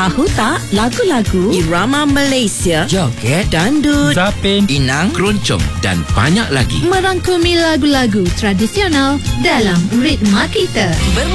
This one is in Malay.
Tahu tak, lagu-lagu irama Malaysia, joget, dandut, Zapin, Inang, keroncong dan banyak lagi. merangkumi lagu-lagu tradisional dalam ritma kita.